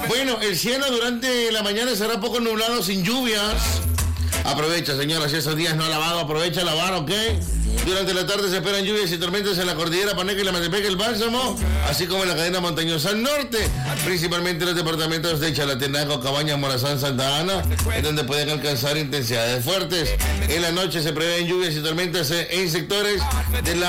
Bueno, el cielo durante la mañana será poco nublado sin lluvias. Aprovecha, señoras, si esos días no ha lavado, aprovecha a lavar, ¿ok? Durante la tarde se esperan lluvias y tormentas en la cordillera Paneca y la Matepeca, el Bálsamo, así como en la cadena montañosa al norte, principalmente en los departamentos de Chalatenango, Cabañas, Morazán, Santa Ana, en donde pueden alcanzar intensidades fuertes. En la noche se prevén lluvias y tormentas en sectores de la